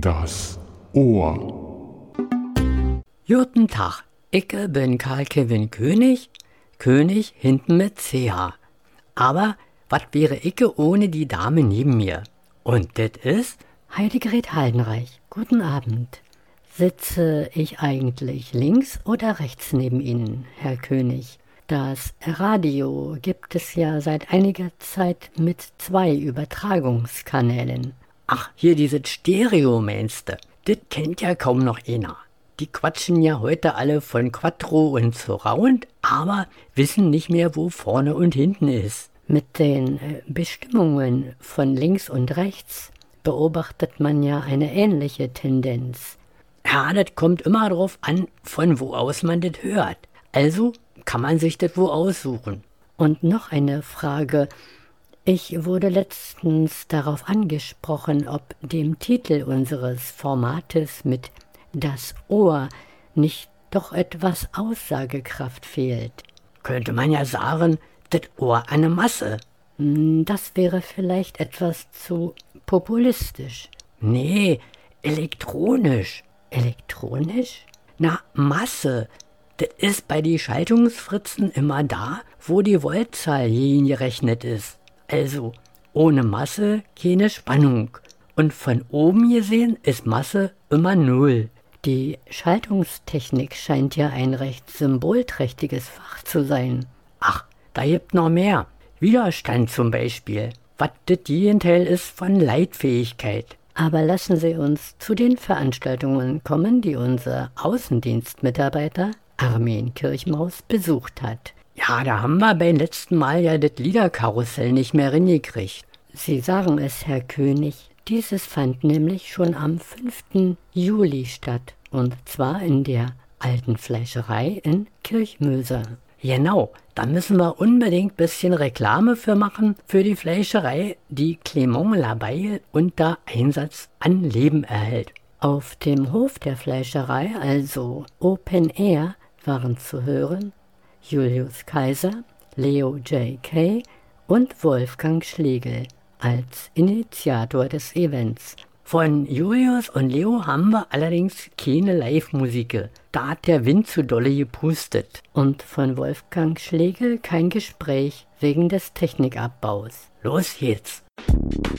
das Ohr. Guten Tag, ich bin Karl-Kevin König, König hinten mit CH. Aber was wäre ich ohne die Dame neben mir? Und das ist Heidegret Heidenreich. Guten Abend. Sitze ich eigentlich links oder rechts neben Ihnen, Herr König? Das Radio gibt es ja seit einiger Zeit mit 2 Übertragungskanälen. Ach, hier dieses Stereo meinste. Das kennt ja kaum noch einer. Die quatschen ja heute alle von Quattro und Surround, aber wissen nicht mehr, wo vorne und hinten ist. Mit den Bestimmungen von links und rechts beobachtet man ja eine ähnliche Tendenz. Ja, das kommt immer drauf an, von wo aus man das hört. Also kann man sich das wo aussuchen. Und noch eine Frage. Ich wurde letztens darauf angesprochen, ob dem Titel unseres Formates mit Das Ohr nicht doch etwas Aussagekraft fehlt. Könnte man ja sagen, das Ohr eine Masse. Das wäre vielleicht etwas zu populistisch. Nee, elektronisch. Elektronisch? Na, Masse. Das ist bei die Schaltungsfritzen immer da, wo die Voltzahl gerechnet ist. Also, ohne Masse keine Spannung. Und von oben gesehen ist Masse immer 0. Die Schaltungstechnik scheint ja ein recht symbolträchtiges Fach zu sein. Ach, da gibt noch mehr. Widerstand zum Beispiel. Was das Gegenteil ist von Leitfähigkeit. Aber lassen Sie uns zu den Veranstaltungen kommen, die unser Außendienstmitarbeiter Armin Kirchmaus besucht hat. Ja, da haben wir beim letzten Mal ja das Liederkarussell nicht mehr reingekriegt. Sie sagen es, Herr König. Dieses fand nämlich schon am 5. Juli statt. Und zwar in der Alten Fleischerei in Kirchmöser. Genau, da müssen wir unbedingt ein bisschen Reklame für machen, für die Fleischerei, die Clément Labeille unter Einsatz an Leben erhält. Auf dem Hof der Fleischerei, also Open Air, waren zu hören Julius Kaiser, Leo J.K. und Wolfgang Schlegel als Initiator des Events. Von Julius und Leo haben wir allerdings keine Live-Musik. Da hat der Wind zu dolle gepustet. Und von Wolfgang Schlegel kein Gespräch wegen des Technikabbaus. Los geht's!